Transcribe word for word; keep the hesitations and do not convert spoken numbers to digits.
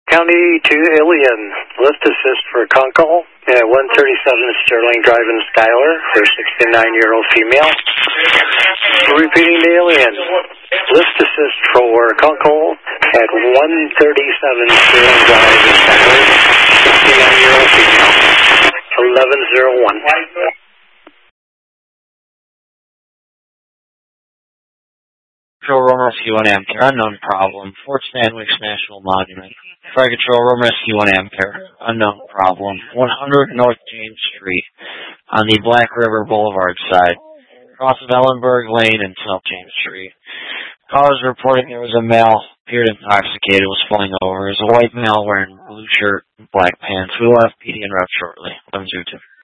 County to Alien. Lift assist for Kunkel at one thirty-seven Sterling Drive in Schuyler for a sixty-nine-year-old female. Repeating to Alien. Lift assist for Kunkel at one thirty-seven Sterling Drive in Schuyler, sixty-nine-year-old female. eleven oh one. Control Room Rescue one Ampere, unknown problem. Fort Stanwix National Monument. Fire Control Room Rescue one Ampere, unknown problem. one hundred North James Street on the Black River Boulevard side. Cross of Ellenberg Lane and South James Street. Callers reporting there was a male, appeared intoxicated, was falling over. There was a white male wearing blue shirt and black pants. We will have P D en route shortly. eleven oh two.